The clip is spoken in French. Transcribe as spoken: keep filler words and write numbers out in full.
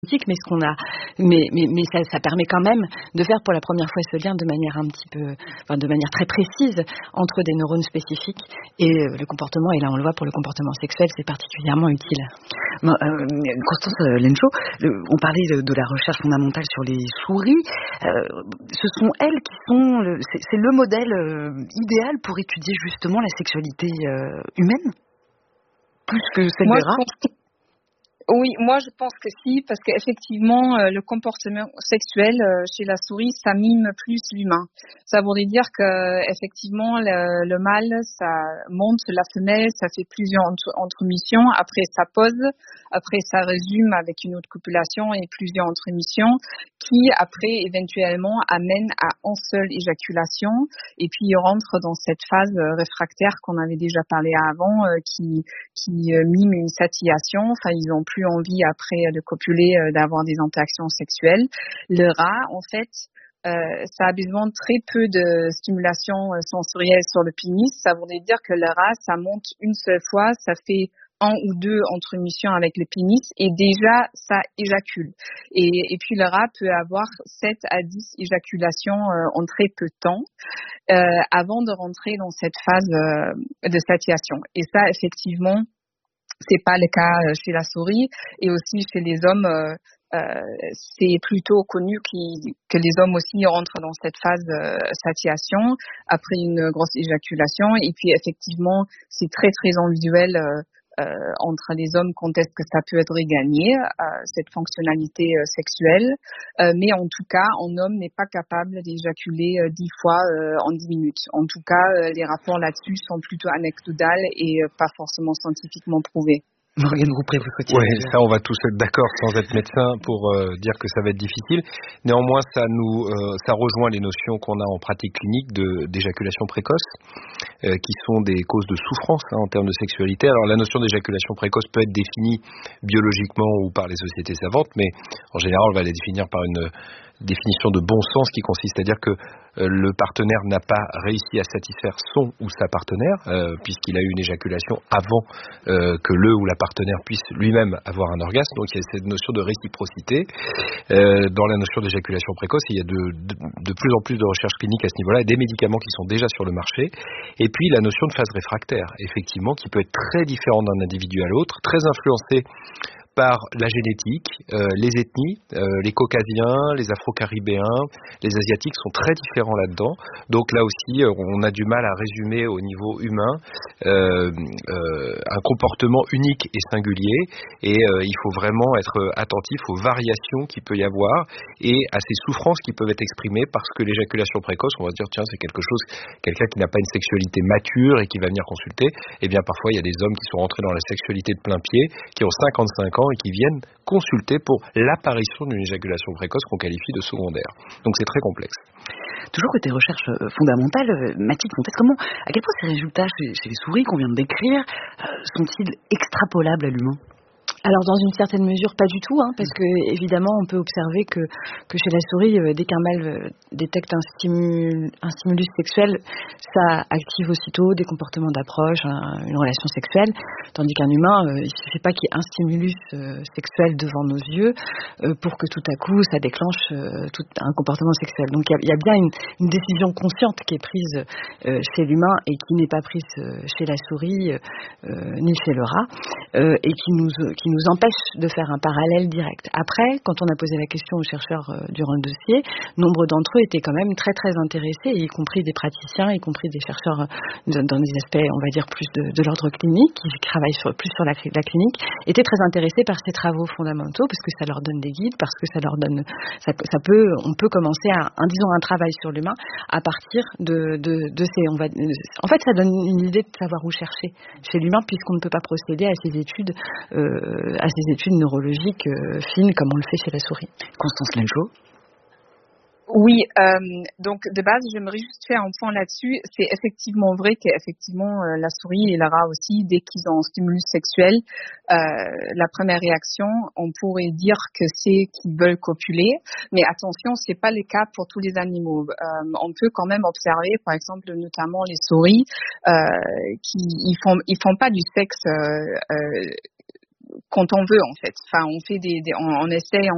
mais ce qu'on a, mais, mais, mais ça, ça permet quand même de faire pour la première fois ce lien de manière un petit peu, enfin de manière très précise entre des neurones spécifiques et euh, le comportement. Et là, on le voit pour le comportement sexuel, c'est particulièrement utile. Bon, euh, Constance Lencho, on parlait de, de la recherche fondamentale sur les souris. Euh, ce sont elles qui sont, le, c'est, c'est le modèle euh, idéal pour étudier justement la sexualité euh, humaine, plus que celle Moi, des rats. Oui, moi je pense que si, parce qu'effectivement, euh, le comportement sexuel euh, chez la souris, ça mime plus l'humain. Ça voudrait dire que effectivement, le, le mâle, ça monte la femelle, ça fait plusieurs entre, entremissions, après ça pose, après ça résume avec une autre copulation et plusieurs entremissions, qui après éventuellement amènent à une seule éjaculation, et puis ils rentrent dans cette phase euh, réfractaire qu'on avait déjà parlé avant, euh, qui, qui euh, mime une satiation, enfin ils ont plus envie après de copuler, euh, d'avoir des interactions sexuelles. Le rat, en fait, euh, ça a besoin de très peu de stimulation euh, sensorielle sur le pénis. Ça voudrait dire que le rat, ça monte une seule fois, ça fait un ou deux entremissions avec le pénis et déjà ça éjacule. Et, et puis le rat peut avoir sept à dix éjaculations euh, en très peu de temps euh, avant de rentrer dans cette phase euh, de satiation. Et ça, effectivement, c'est pas le cas chez la souris et aussi chez les hommes. Euh, euh, c'est plutôt connu qui, que les hommes aussi rentrent dans cette phase de satiation après une grosse éjaculation. Et puis effectivement, c'est très très individuel euh, euh, entre les hommes quand est-ce que ça peut être regagné, euh, cette fonctionnalité euh, sexuelle. Euh, mais en tout cas, un homme n'est pas capable d'éjaculer euh, dix fois euh, en dix minutes. En tout cas, euh, les rapports là-dessus sont plutôt anecdotales et euh, pas forcément scientifiquement prouvés. Morgane Roupré, vous souhaitiez Oui, ça on va tous être d'accord sans être médecin pour euh, dire que ça va être difficile. Néanmoins, ça nous, euh, ça rejoint les notions qu'on a en pratique clinique de, d'éjaculation précoce, euh, qui sont des causes de souffrance hein, en termes de sexualité. Alors la notion d'éjaculation précoce peut être définie biologiquement ou par les sociétés savantes, mais en général on va la définir par une définition de bon sens qui consiste à dire que euh, le partenaire n'a pas réussi à satisfaire son ou sa partenaire euh, puisqu'il a eu une éjaculation avant euh, que le ou la partenaire puisse lui-même avoir un orgasme. Donc il y a cette notion de réciprocité euh, dans la notion d'éjaculation précoce. Il y a de, de, de plus en plus de recherches cliniques à ce niveau-là et des médicaments qui sont déjà sur le marché. Et puis la notion de phase réfractaire, effectivement, qui peut être très différente d'un individu à l'autre, très influencée par la génétique, euh, les ethnies, euh, les caucasiens, les afro-caribéens, les asiatiques sont très différents là-dedans. Donc là aussi, euh, on a du mal à résumer au niveau humain euh, euh, un comportement unique et singulier. Et euh, il faut vraiment être attentif aux variations qu'il peut y avoir et à ces souffrances qui peuvent être exprimées parce que l'éjaculation précoce, on va se dire tiens c'est quelque chose, quelqu'un qui n'a pas une sexualité mature et qui va venir consulter. Et bien parfois il y a des hommes qui sont rentrés dans la sexualité de plein pied, qui ont cinquante-cinq ans et qui viennent consulter pour l'apparition d'une éjaculation précoce qu'on qualifie de secondaire. Donc c'est très complexe. Toujours côté recherche fondamentale, Mathilde Fontaine, comment, à quel point ces résultats chez, chez les souris qu'on vient de décrire euh, sont-ils extrapolables à l'humain ? Alors dans une certaine mesure pas du tout, hein, parce que évidemment on peut observer que que chez la souris, euh, dès qu'un mâle euh, détecte un stimulus, un stimulus sexuel, ça active aussitôt des comportements d'approche, un, une relation sexuelle, tandis qu'un humain, euh, il suffit pas qu'il y ait un stimulus euh, sexuel devant nos yeux euh, pour que tout à coup ça déclenche euh, tout un comportement sexuel. Donc il y, y a bien une, une décision consciente qui est prise euh, chez l'humain et qui n'est pas prise euh, chez la souris euh, ni chez le rat euh, et qui nous qui nous empêche de faire un parallèle direct. Après, quand on a posé la question aux chercheurs euh, durant le dossier, nombre d'entre eux étaient quand même très très intéressés, y compris des praticiens, y compris des chercheurs euh, dans des aspects, on va dire, plus de, de l'ordre clinique, qui travaillent sur, plus sur la, la clinique, étaient très intéressés par ces travaux fondamentaux, parce que ça leur donne des guides, parce que ça leur donne, ça, ça peut, on peut commencer à, un, disons, un travail sur l'humain à partir de, de, de ces, on va, en fait, ça donne une idée de savoir où chercher chez l'humain, puisqu'on ne peut pas procéder à ces études euh, à ces études neurologiques euh, fines comme on le fait chez la souris. Constance Lencho. Oui, euh, donc de base, j'aimerais juste faire un point là-dessus. C'est effectivement vrai qu'effectivement euh, la souris et le rat aussi, dès qu'ils ont un stimulus sexuel, euh, la première réaction, on pourrait dire que c'est qu'ils veulent copuler. Mais attention, c'est pas le cas pour tous les animaux. Euh, on peut quand même observer, par exemple, notamment les souris, euh, qui ils font ils font pas du sexe. Euh, euh, quand on veut en fait. Enfin, on fait des, des on, on essaye